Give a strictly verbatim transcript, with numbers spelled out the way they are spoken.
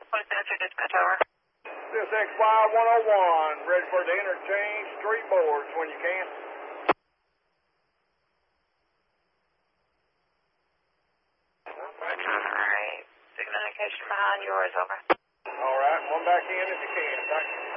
What is that to dispatch over? This X Y one oh one, ready for the interchange street boards when you can. Alright. Signal indication behind yours, over. Alright, one back in if you can, thanks.